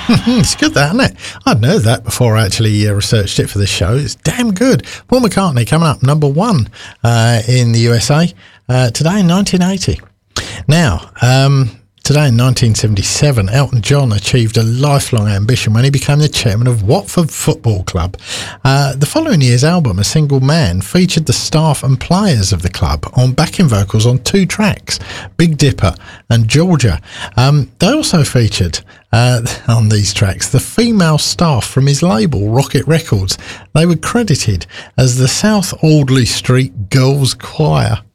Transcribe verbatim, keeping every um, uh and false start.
It's good, that, isn't it? I'd heard that before I actually uh, researched it for this show. It's damn good. Paul McCartney coming up number one uh, in the U S A uh, today in nineteen eighty. Now, um, today in nineteen seventy-seven, Elton John achieved a lifelong ambition when he became the chairman of Watford Football Club. Uh, the following year's album, A Single Man, featured the staff and players of the club on backing vocals on two tracks, Big Dipper and Georgia. Um, they also featured uh, on these tracks the female staff from his label, Rocket Records. They were credited as the South Audley Street Girls Choir.